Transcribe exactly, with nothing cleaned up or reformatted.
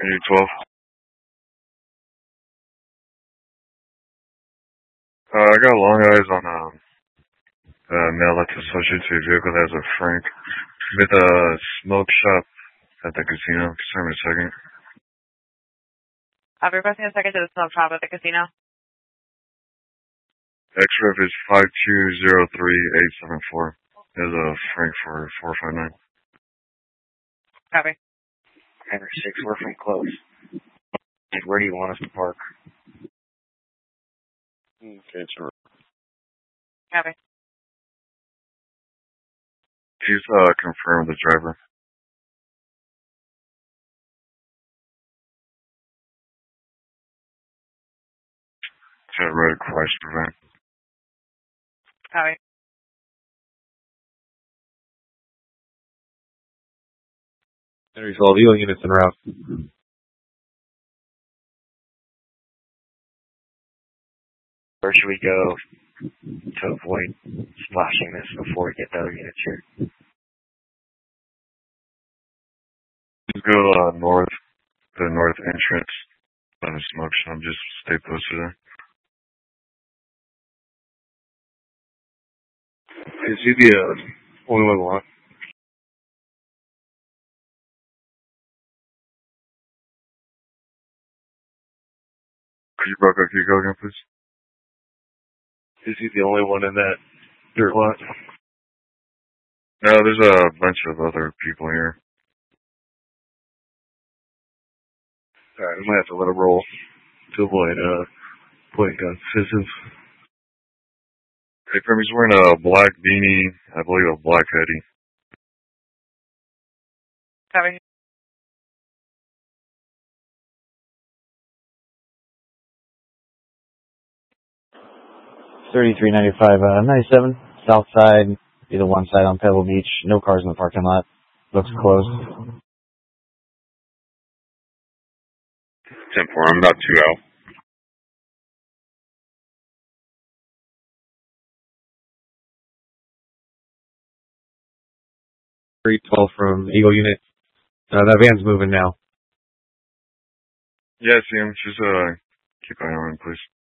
eight twelve. Uh, I got long eyes on um, a male that's associated to a vehicle that has a Frank. With a smoke shop at the casino. Sorry, a second. I'm requesting a second to the smoke shop at the casino. X-Ref is five two zero three eight seven four. There's a Frank for four five nine. Copy. Hammer six, we're from close. Where do you want us to park? Okay, sure. Copy. Please uh, confirm the driver. To road crash prevent. Copy. Henry twelve, Eagle units en route. Where should we go to avoid splashing this before we get the other units here? Just go uh, north, the north entrance of the smoke shop. Just stay posted there. Is he the uh, only one we want? Could you broke up? Can you go again, please? Is he the only one in that dirt lot? No, there's a bunch of other people here. Alright, we might have to let him roll to avoid uh, point gun scissors. Hey, Prim, he's wearing a black beanie, I believe a black hoodie. Copy. thirty-three ninety-five, uh, ninety-seven, south side, either one side on Pebble Beach. No cars in the parking lot. Looks closed. ten four, I'm about two out. three twelve from Eagle unit. Uh, that van's moving now. Yeah, I see him. Just uh, keep an eye on him, please.